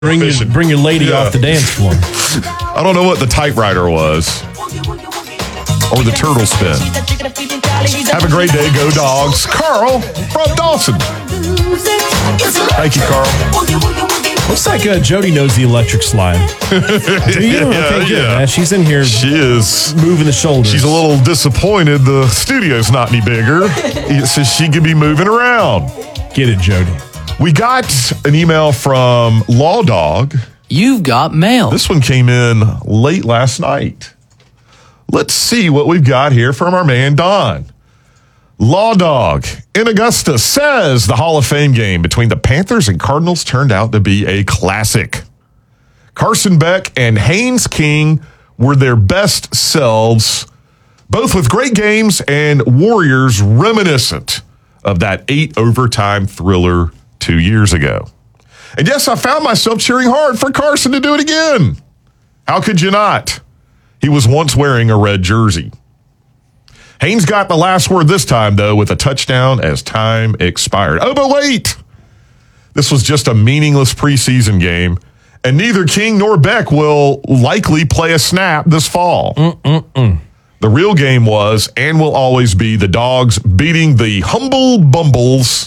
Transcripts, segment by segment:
Bring your lady off the dance floor. I don't know what the typewriter was. Or the turtle spin. Have a great day. Go Dogs. Carl from Dawson. Thank you, Carl. Looks like Jody knows the electric slide. Do you? Okay, good. Yeah. She's in here. She is. Moving the shoulders. She's a little disappointed the studio's not any bigger. So she could be moving around. Get it, Jody. We got an email from Law Dog. You've got mail. This one came in late last night. Let's see what we've got here from our man Don. Law Dog in Augusta says the Hall of Fame game between the Panthers and Cardinals turned out to be a classic. Carson Beck and Haynes King were their best selves, both with great games and Warriors reminiscent of that 8-overtime thriller 2 years ago. And yes, I found myself cheering hard for Carson to do it again. How could you not? He was once wearing a red jersey. Haynes got the last word this time, though, with a touchdown as time expired. Oh, but wait! This was just a meaningless preseason game, and neither King nor Beck will likely play a snap this fall. The real game was, and will always be, the Dogs beating the Humble Bumbles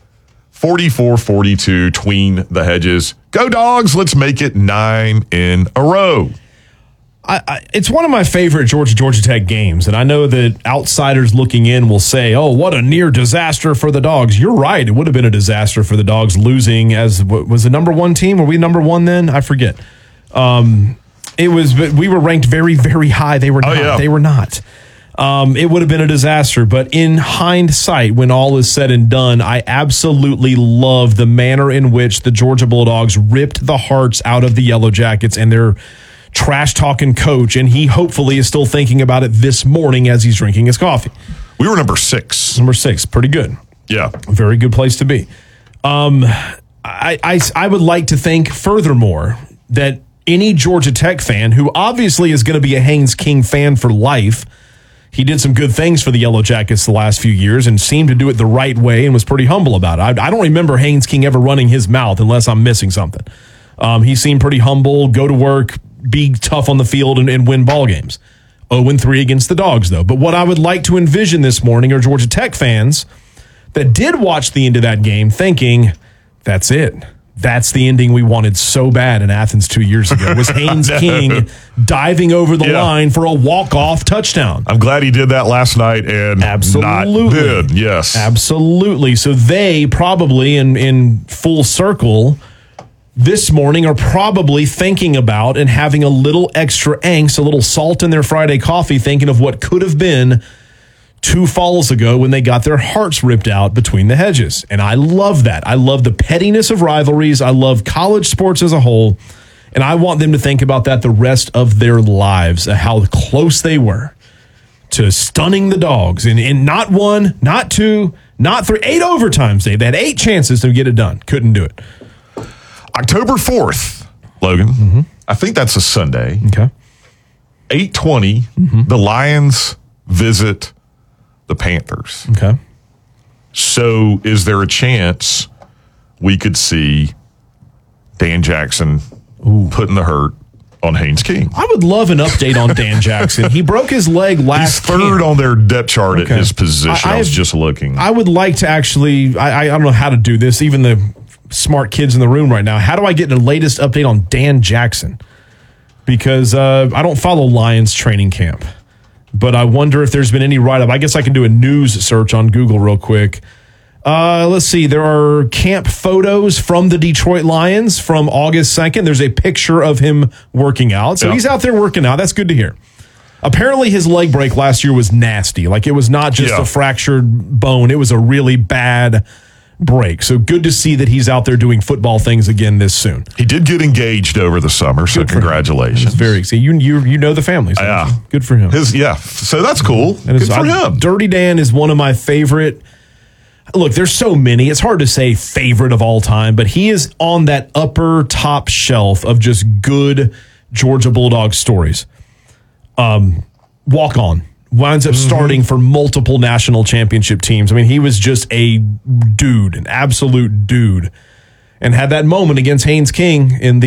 44-42 tween the hedges. Go Dogs, let's make it 9 in a row. It's one of my favorite Georgia Tech games, and I know that outsiders looking in will say, oh, what a near disaster for the Dogs. You're right. It would have been a disaster for the Dogs losing as, was the number one team? Were we number one then? I forget. We were ranked very, very high. They were not. Yeah. They were not. It would have been a disaster, but in hindsight, when all is said and done, I absolutely love the manner in which the Georgia Bulldogs ripped the hearts out of the Yellow Jackets and their trash-talking coach, and he hopefully is still thinking about it this morning as he's drinking his coffee. We were number 6. Number 6, pretty good. Yeah. Very good place to be. I would like to think, furthermore, that any Georgia Tech fan who obviously is going to be a Haynes King fan for life, he did some good things for the Yellow Jackets the last few years and seemed to do it the right way and was pretty humble about it. I don't remember Haynes King ever running his mouth unless I'm missing something. He seemed pretty humble, go to work, be tough on the field, and win ball games. 0-3 against the Dogs, though. But what I would like to envision this morning are Georgia Tech fans that did watch the end of that game thinking, that's it. That's the ending we wanted so bad in Athens 2 years ago, was Haynes King diving over the line for a walk-off touchdown. I'm glad he did that last night and absolutely not did. Yes. Absolutely. So they probably, in full circle, this morning are probably thinking about and having a little extra angst, a little salt in their Friday coffee, thinking of what could have been 2 falls ago when they got their hearts ripped out between the hedges. And I love that. I love the pettiness of rivalries. I love college sports as a whole. And I want them to think about that the rest of their lives, how close they were to stunning the Dogs. And not 1, not 2, not 3, 8 overtimes. They had 8 chances to get it done. Couldn't do it. October 4th, Logan. Mm-hmm. I think that's a Sunday. Okay. 8:20, the Lions visit the Panthers. Okay. So is there a chance we could see Dan Jackson putting the hurt on Haynes King? I would love an update on Dan Jackson. He broke his leg last He's third on their depth chart at his position. I was just looking. I would like to actually, I don't know how to do this, even the smart kids in the room right now. How do I get the latest update on Dan Jackson? Because I don't follow Lions training camp. But I wonder if there's been any write-up. I guess I can do a news search on Google real quick. Let's see. There are camp photos from the Detroit Lions from August 2nd. There's a picture of him working out. So he's out there working out. That's good to hear. Apparently his leg break last year was nasty. Like, it was not just a fractured bone. It was a really bad break. So good to see that he's out there doing football things again this soon. He did get engaged over the summer, so congratulations. It's very exciting. You know the family. So yeah. Good for him. So that's cool. Good for him. Dirty Dan is one of my favorite. Look, there's so many. It's hard to say favorite of all time, but he is on that upper top shelf of just good Georgia Bulldog stories. Walk on. Winds up starting for multiple national championship teams. I mean, he was just a dude, an absolute dude. and had that moment against Haynes King in the